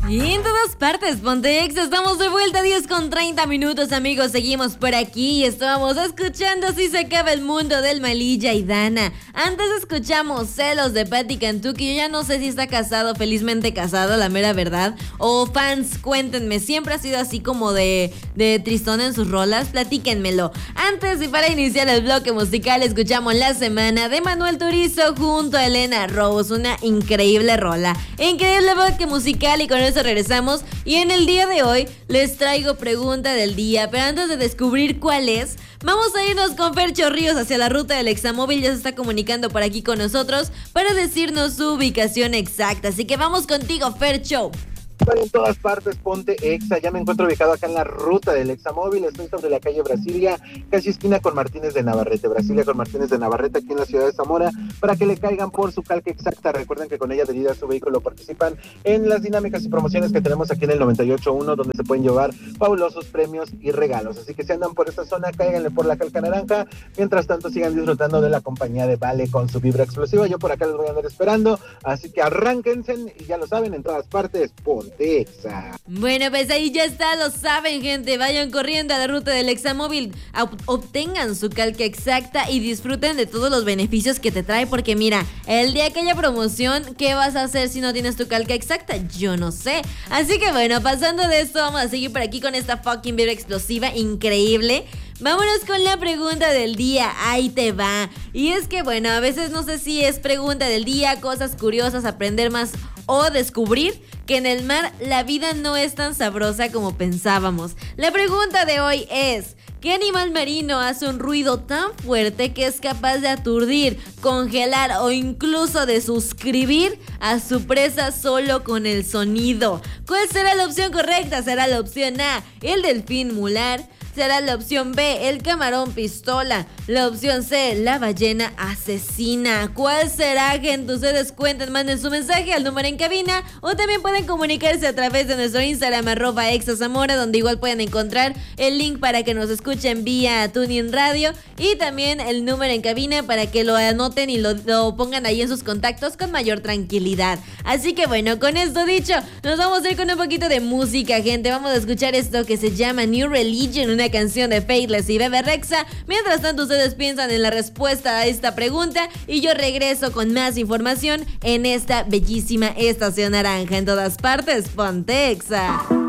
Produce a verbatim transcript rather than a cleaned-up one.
Y en todas partes, Ponte Exa, estamos de vuelta, diez con treinta minutos, amigos, seguimos por aquí y estábamos escuchando Si se acaba el mundo del Malilla y Dana. Antes escuchamos Celos de Patti Cantú, que yo ya no sé si está casado, felizmente casado, la mera verdad, o fans, cuéntenme, siempre ha sido así como de, de tristón en sus rolas, platíquenmelo. Antes y para iniciar el bloque musical, escuchamos La Semana de Manuel Turizo junto a Elena Rose, una increíble rola, increíble bloque musical, y con eso regresamos. Y en el día de hoy les traigo pregunta del día, pero antes de descubrir cuál es, vamos a irnos con Fercho Ríos hacia la ruta del Examóvil. Ya se está comunicando por aquí con nosotros para decirnos su ubicación exacta, así que vamos contigo, Fercho. En todas partes, Ponte Exa. Ya me encuentro ubicado acá en la ruta del Examóvil. Estoy sobre la calle Brasilia, casi esquina con Martínez de Navarrete. Brasilia con Martínez de Navarrete, aquí en la ciudad de Zamora, para que le caigan por su calca exacta. Recuerden que con ella adherida a su vehículo participan en las dinámicas y promociones que tenemos aquí en el noventa y ocho punto uno, donde se pueden llevar fabulosos premios y regalos. Así que si andan por esta zona, cáiganle por la calca naranja. Mientras tanto, sigan disfrutando de la compañía de Vale con su vibra explosiva. Yo por acá les voy a andar esperando, así que arránquense y ya lo saben, en todas partes, Ponte Exa. Bueno, pues ahí ya está, lo saben, gente. Vayan corriendo a la ruta del Examóvil, obtengan su calca exacta y disfruten de todos los beneficios que te trae, porque mira, el día que haya promoción, ¿qué vas a hacer si no tienes tu calca exacta? Yo no sé. Así que bueno, pasando de esto, vamos a seguir por aquí con esta fucking vibra explosiva increíble. Vámonos con la pregunta del día, ahí te va. Y es que bueno, a veces no sé si es pregunta del día, cosas curiosas, aprender más o descubrir que en el mar la vida no es tan sabrosa como pensábamos. La pregunta de hoy es: ¿qué animal marino hace un ruido tan fuerte que es capaz de aturdir, congelar o incluso de suscribir a su presa solo con el sonido? ¿Cuál será la opción correcta? ¿Será la opción A, el delfín mular? ¿Será la opción B, el camarón pistola? La opción C, la ballena asesina. ¿Cuál será, gente? Ustedes cuenten, manden su mensaje al número en cabina, o también pueden comunicarse a través de nuestro Instagram, arroba exazamora, donde igual pueden encontrar el link para que nos escuchen vía TuneIn Radio, y también el número en cabina para que lo anoten y lo, lo pongan ahí en sus contactos con mayor tranquilidad. Así que bueno, con esto dicho, nos vamos a ir con un poquito de música, gente. Vamos a escuchar esto que se llama New Religion, una canción de Faithless y Bebe Rexha. Mientras tanto, ustedes piensan en la respuesta a esta pregunta y yo regreso con más información en esta bellísima estación naranja. En todas partes, Ponte Exa.